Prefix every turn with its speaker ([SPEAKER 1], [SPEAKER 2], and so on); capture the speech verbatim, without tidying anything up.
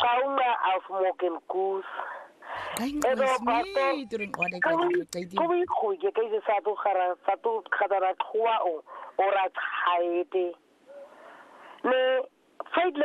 [SPEAKER 1] Kauna auf morgen kus.
[SPEAKER 2] Edo pastor during order
[SPEAKER 1] ka we go ke ke sa to khara sa to khadara khwa o ora thaide ne fight